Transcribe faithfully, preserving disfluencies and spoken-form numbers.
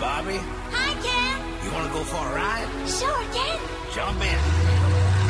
Bobby? Hi, Ken. You want to go for a ride? Sure, Ken. Jump in.